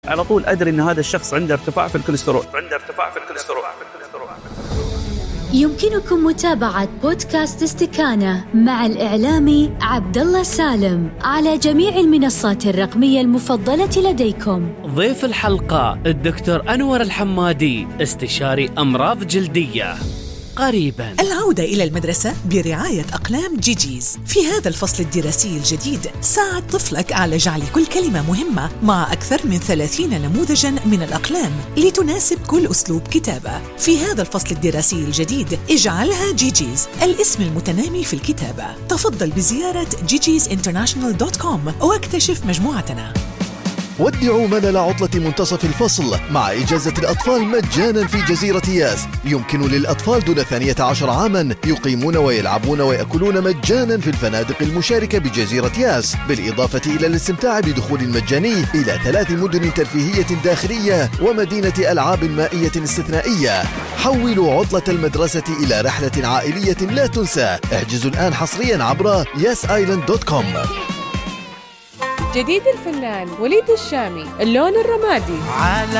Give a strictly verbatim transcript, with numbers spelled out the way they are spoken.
على طول أدري أن هذا الشخص عنده ارتفاع في الكوليسترول عنده ارتفاع في الكوليسترول. يمكنكم متابعة بودكاست استكانة مع الإعلامي عبد الله سالم على جميع المنصات الرقمية المفضلة لديكم. ضيف الحلقة الدكتور أنور الحمادي، استشاري أمراض جلدية. قريبا العودة إلى المدرسة برعاية أقلام جيجيز. في هذا الفصل الدراسي الجديد ساعد طفلك على جعل كل كلمة مهمة مع أكثر من ثلاثين نموذجا من الأقلام لتناسب كل أسلوب كتابة. في هذا الفصل الدراسي الجديد اجعلها جيجيز الاسم المتنامي في الكتابة. تفضل بزيارة جيجيز انترناشنال دوت كوم واكتشف مجموعتنا. ودعوا ملل عطلة منتصف الفصل مع إجازة الأطفال مجانا في جزيرة ياس. يمكن للأطفال دون ثانية عشر عاما يقيمون ويلعبون ويأكلون مجانا في الفنادق المشاركة بجزيرة ياس، بالإضافة إلى الاستمتاع بدخول مجاني إلى ثلاث مدن ترفيهية داخلية ومدينة ألعاب مائية استثنائية. حولوا عطلة المدرسة إلى رحلة عائلية لا تنسى. احجزوا الآن حصريا عبر ياس آيلاند دوت كوم. جديد الفنان وليد الشامي، اللون الرمادي.